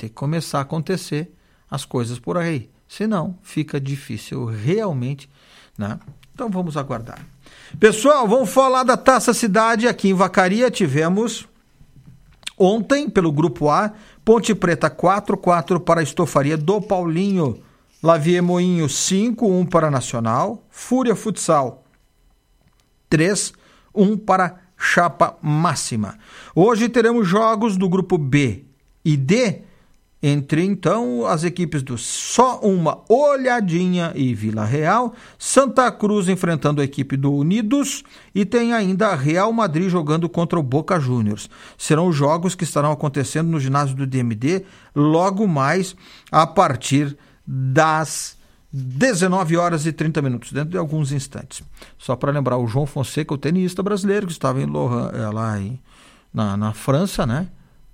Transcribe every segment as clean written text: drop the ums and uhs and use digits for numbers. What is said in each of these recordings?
ter que começar a acontecer as coisas por aí. Senão, fica difícil realmente, né? Então, vamos aguardar. Pessoal, vamos falar da Taça Cidade. Aqui em Vacaria tivemos ontem, pelo Grupo A, Ponte Preta 4-4 para a Estofaria do Paulinho. Lavie Moinho 5-1 para Nacional. Fúria Futsal 3-1 para Chapa Máxima. Hoje teremos jogos do Grupo B e D, entre, então, as equipes do Só Uma Olhadinha e Vila Real, Santa Cruz enfrentando a equipe do Unidos e tem ainda a Real Madrid jogando contra o Boca Juniors. Serão jogos que estarão acontecendo no ginásio do DMD logo mais a partir das 19 horas e 30 minutos, dentro de alguns instantes. Só para lembrar, o João Fonseca, o tenista brasileiro que estava em Laurent, lá na França, né?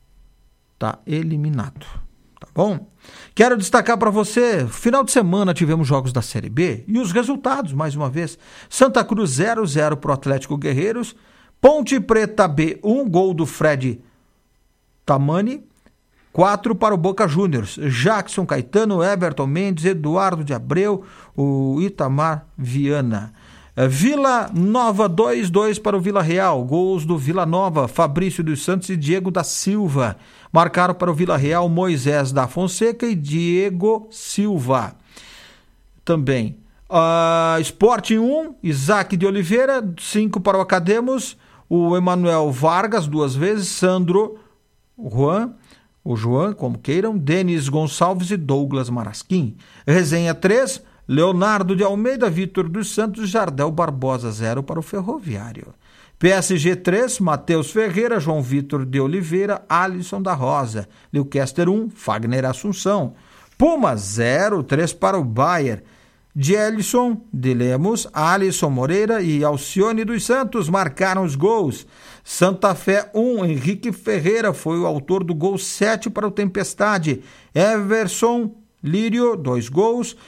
Tá eliminado. Tá bom? Quero destacar para você, final de semana tivemos jogos da Série B e os resultados, mais uma vez. Santa Cruz 0-0 para o Atlético Guerreiros, Ponte Preta B, 1 gol do Fred Tamani, 4 para o Boca Juniors, Jackson Caetano, Everton Mendes, Eduardo de Abreu, o Itamar Viana. Vila Nova 2-2 para o Vila Real, gols do Vila Nova, Fabrício dos Santos e Diego da Silva. Marcaram para o Vila Real Moisés da Fonseca e Diego Silva. Também. Sporting 1, Isaac de Oliveira, 5 para o Academos, o Emanuel Vargas 2 vezes, Sandro o João, como queiram, Denis Gonçalves e Douglas Marasquim. Resenha 3, Leonardo de Almeida, Vitor dos Santos, Jardel Barbosa 0 para o Ferroviário. PSG 3, Matheus Ferreira, João Vitor de Oliveira, Alisson da Rosa. Newcastle 1, Fagner Assunção. Puma 0, 3 para o Bayer. Gelson de Lemos, Alisson Moreira e Alcione dos Santos marcaram os gols. Santa Fé 1, Henrique Ferreira foi o autor do gol 7 para o Tempestade. Everson Lírio, 2 gols.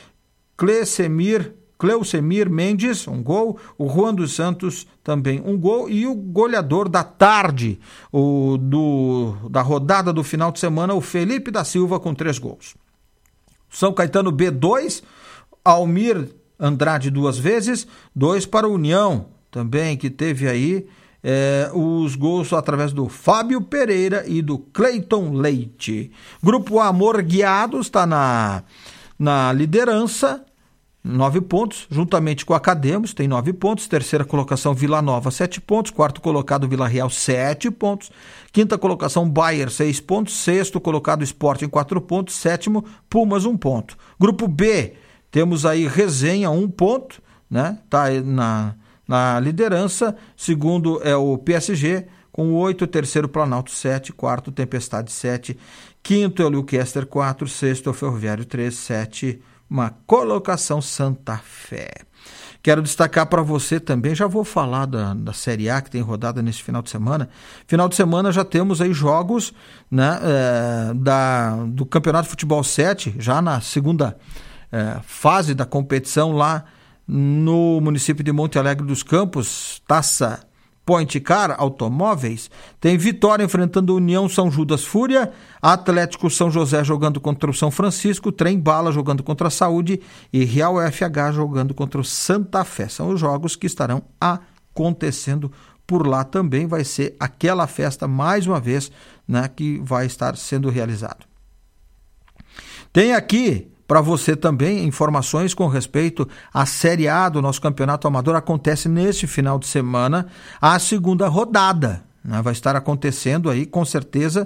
Cleucemir Mendes, 1 gol, o Juan dos Santos também 1 gol e o goleador da tarde, da rodada do final de semana, o Felipe da Silva com 3 gols. São Caetano B2, Almir Andrade 2 vezes, 2 para o União, também que teve aí os gols através do Fábio Pereira e do Cleiton Leite. Grupo A, Morgueados, está na liderança, 9 pontos, juntamente com o Academos, tem 9 pontos. Terceira colocação, Vila Nova, 7 pontos. Quarto colocado, Vila Real, 7 pontos. Quinta colocação, Bayer, 6 pontos. Sexto colocado, Sporting, 4 pontos. Sétimo, Pumas, 1 ponto. Grupo B, temos aí Resenha, 1 ponto, né? Tá na liderança. Segundo é o PSG, com 8. Terceiro, Planalto, 7. Quarto, Tempestade, 7. Quinto é o Newcastle, 4. Sexto é o Ferroviário, 3. 7. Uma colocação Santa Fé. Quero destacar para você também, já vou falar da Série A que tem rodada nesse final de semana. Final de semana já temos aí jogos, né, do Campeonato de Futebol 7, já na segunda fase da competição lá no município de Monte Alegre dos Campos, Taça Point Car Automóveis. Tem Vitória enfrentando União São Judas Fúria, Atlético São José jogando contra o São Francisco, Trem Bala jogando contra a Saúde e Real FH jogando contra o Santa Fé. São os jogos que estarão acontecendo por lá. Também vai ser aquela festa, mais uma vez, né, que vai estar sendo realizado. Tem aqui para você também informações com respeito à Série A do nosso Campeonato Amador. Acontece neste final de semana a segunda rodada, né? Vai estar acontecendo aí, com certeza,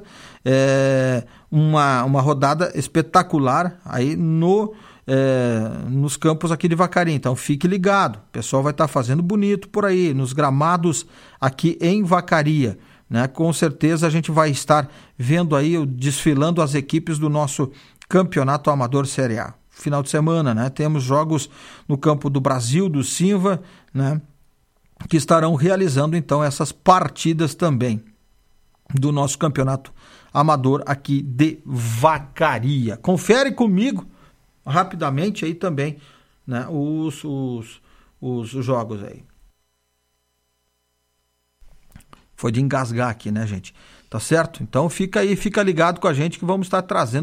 uma rodada espetacular aí nos campos aqui de Vacaria. Então fique ligado, o pessoal vai estar fazendo bonito por aí, nos gramados aqui em Vacaria, né? Com certeza a gente vai estar vendo aí, desfilando as equipes do nosso Campeonato Amador Série A. Final de semana, né? Temos jogos no campo do Brasil, do Simva, né? Que estarão realizando então essas partidas também do nosso Campeonato Amador aqui de Vacaria. Confere comigo rapidamente aí também, né? Os jogos aí. Foi de engasgar aqui, né, gente? Tá certo? Então fica aí, fica ligado com a gente que vamos estar trazendo